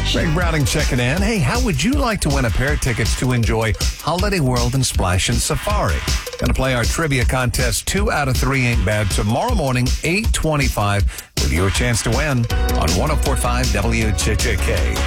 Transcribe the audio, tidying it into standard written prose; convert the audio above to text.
Greg Browning checking in. Hey, how would you like to win a pair of tickets to enjoy Holiday World and Splash and Safari? Going to play our trivia contest. 2 out of 3 ain't bad. Tomorrow morning, 8:25, with your chance to win on 104.5 WCCK.